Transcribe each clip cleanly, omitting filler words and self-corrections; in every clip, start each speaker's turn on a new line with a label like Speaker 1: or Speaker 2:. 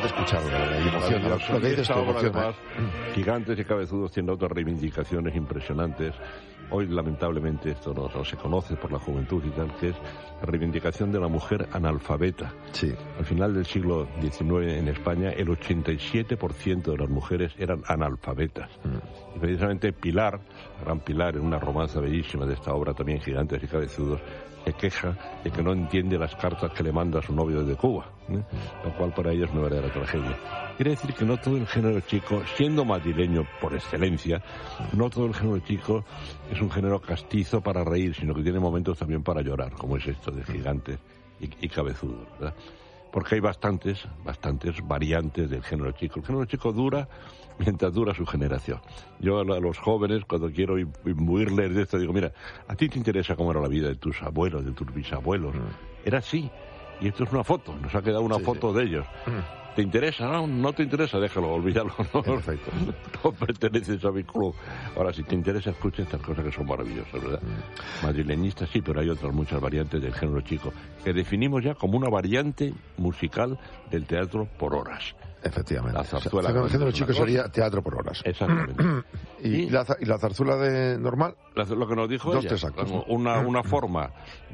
Speaker 1: escuchar, y emociona. Lo que dices tú,
Speaker 2: además, Gigantes y Cabezudos tienen otras reivindicaciones impresionantes. Hoy, lamentablemente, esto no se conoce por la juventud y tal, que es la reivindicación de la mujer analfabeta.
Speaker 1: Sí.
Speaker 2: Al final del siglo XIX en España, el 87% de las mujeres eran analfabetas. Y precisamente Pilar, gran Pilar, en una romanza bellísima de esta obra también, Gigantes y Cabezudos, se queja de que no entiende las cartas que le manda su novio desde Cuba, lo cual para ella es una verdadera tragedia. Quiere decir que no todo el género chico, siendo madrileño por excelencia, no todo el género chico es un género castizo para reír, sino que tiene momentos también para llorar, como es esto de Gigantes y Cabezudos, ¿verdad? Porque hay bastantes variantes del género chico. El género chico dura mientras dura su generación. Yo a los jóvenes, cuando quiero imbuirles de esto, digo, mira, ¿a ti te interesa cómo era la vida de tus abuelos, de tus bisabuelos? Era así. Y esto es una foto, nos ha quedado una foto de ellos. ¿Te interesa? No te interesa, déjalo, olvídalo.
Speaker 1: Perfecto.
Speaker 2: No perteneces a mi club. Ahora, si te interesa, escucha estas cosas que son maravillosas, ¿verdad? Madrileñistas sí, pero hay otras muchas variantes del género chico, que definimos ya como una variante musical del teatro por horas.
Speaker 1: Efectivamente.
Speaker 2: La zarzuela.
Speaker 1: El género chico sería teatro por horas.
Speaker 2: Exactamente.
Speaker 1: ¿Y la zarzuela de normal?
Speaker 2: Lo que nos dijo ella, una forma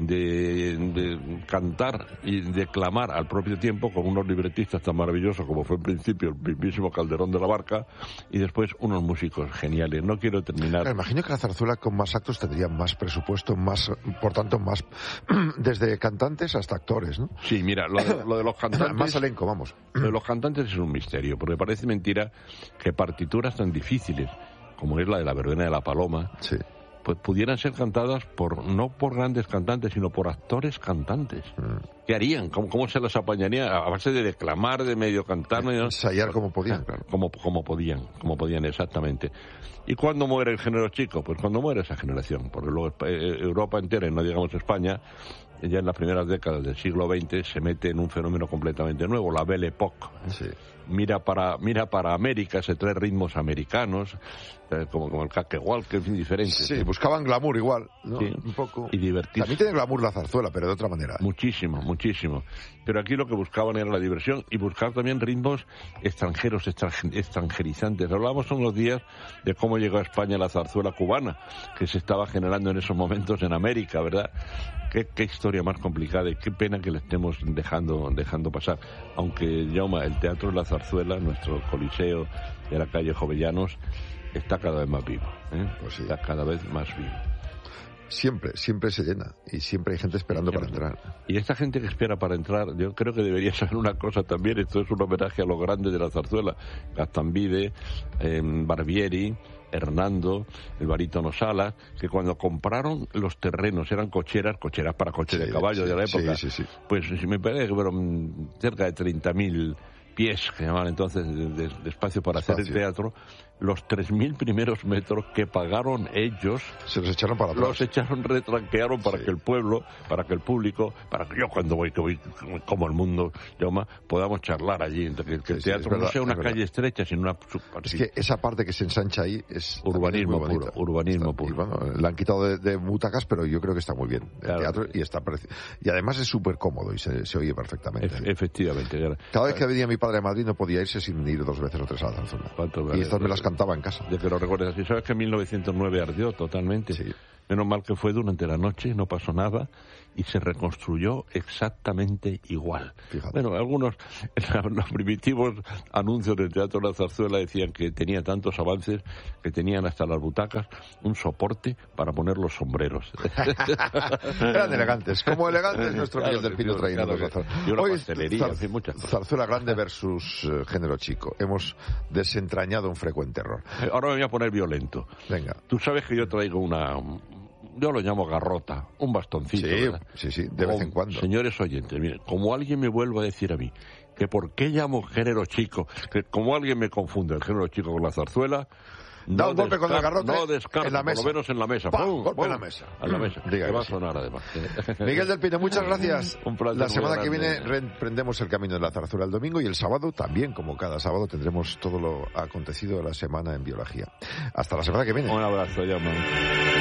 Speaker 2: de cantar y declamar al propio tiempo con unos libretistas tan maravillosos como fue en principio el mismísimo Calderón de la Barca y después unos músicos geniales. No quiero terminar.
Speaker 1: Claro, imagino que la zarzuela con más actos tendría más presupuesto, más, por tanto, más desde cantantes hasta actores, ¿no?
Speaker 2: Sí, mira, lo de los cantantes...
Speaker 1: Más elenco, vamos.
Speaker 2: Lo de los cantantes es un misterio, porque parece mentira que partituras tan difíciles como es la de la Verbena de la Paloma,
Speaker 1: sí,
Speaker 2: pues pudieran ser cantadas no por grandes cantantes, sino por actores cantantes. ¿Qué harían? ¿Cómo se las apañaría? A base de declamar, de medio cantar,
Speaker 1: ensayar como podían, claro.
Speaker 2: Como podían, exactamente. ¿Y cuándo muere el género chico? Pues cuando muere esa generación, porque luego Europa entera, y no digamos España, ya en las primeras décadas del siglo XX se mete en un fenómeno completamente nuevo, la Belle Époque.
Speaker 1: Sí.
Speaker 2: Mira para América, se trae ritmos americanos, como el caquehual, que es indiferente.
Speaker 1: Sí, buscaban glamour igual, ¿no?
Speaker 2: Sí,
Speaker 1: un poco.
Speaker 2: Y divertirse.
Speaker 1: También tiene glamour la zarzuela, pero de otra manera.
Speaker 2: Muchísimo. Pero aquí lo que buscaban era la diversión y buscar también ritmos extranjeros, extranjerizantes. Hablábamos unos días de cómo llegó a España la zarzuela cubana, que se estaba generando en esos momentos en América, ¿verdad? Qué historia más complicada y qué pena que la estemos dejando pasar. Aunque, Jaume, el teatro de la zarzuela, nuestro coliseo de la calle Jovellanos, está cada vez más vivo, ¿eh?
Speaker 1: Pues sí.
Speaker 2: Está cada vez más vivo.
Speaker 1: Siempre se llena y siempre hay gente esperando para entrar.
Speaker 2: Y esta gente que espera para entrar, yo creo que debería saber una cosa también. Esto es un homenaje a los grandes de la zarzuela: Gaztambide, Barbieri, Hernando, el barítono Salas, que cuando compraron los terrenos eran cocheras para coches de caballo de la época.
Speaker 1: Sí.
Speaker 2: Pues me parece que fueron cerca de 30.000 pies, que llamaban entonces, de espacio para hacer el teatro. Los 3.000 primeros metros que pagaron ellos,
Speaker 1: se los echaron para atrás.
Speaker 2: Retranquearon para que el pueblo, para que el público, para que yo cuando voy como el mundo, podamos charlar allí, que el teatro no sea una calle estrecha, sino una...
Speaker 1: Es que esa parte que se ensancha ahí es
Speaker 2: urbanismo puro. Urbanismo puro.
Speaker 1: Y bueno, la han quitado de butacas, pero yo creo que está muy bien el teatro y además es súper cómodo y se oye perfectamente.
Speaker 2: Efectivamente.
Speaker 1: Cada vez que venía mi padre a Madrid no podía irse sin ir 2 veces o 3 a la zarzuela. Y estas me las cantaba en casa.
Speaker 2: De que lo recuerdes así. ¿Sabes que en 1909 ardió totalmente? Sí. Menos mal que fue durante la noche, no pasó nada y se reconstruyó exactamente igual.
Speaker 1: Fíjate.
Speaker 2: Bueno, algunos, los primitivos anuncios del Teatro de la Zarzuela decían que tenía tantos avances que tenían hasta las butacas un soporte para poner los sombreros.
Speaker 1: Eran elegantes, como elegantes nuestro Miguel del Pino trayendo la zarzuela.
Speaker 2: Y una pastelería, en fin, muchas cosas.
Speaker 1: Zarzuela grande versus género chico. Hemos desentrañado un frecuente error.
Speaker 2: Ahora me voy a poner violento.
Speaker 1: Venga.
Speaker 2: Tú sabes que yo traigo yo lo llamo garrota, un bastoncito.
Speaker 1: Sí, de vez en cuando.
Speaker 2: Señores oyentes, miren, como alguien me vuelva a decir a mí que por qué llamo género chico, que como alguien me confunde el género chico con la zarzuela,
Speaker 1: da un golpe con el garrote
Speaker 2: no descarto,
Speaker 1: en la mesa.
Speaker 2: Por lo menos en la mesa.
Speaker 1: Golpe en la mesa.
Speaker 2: En la mesa. Que va a sonar además.
Speaker 1: Miguel del Pino, muchas gracias.
Speaker 2: Un placer.
Speaker 1: La semana que viene reemprendemos el camino de la zarzuela el domingo y el sábado también, como cada sábado, tendremos todo lo acontecido de la semana en biología. Hasta la semana que viene.
Speaker 2: Un abrazo, ya, man.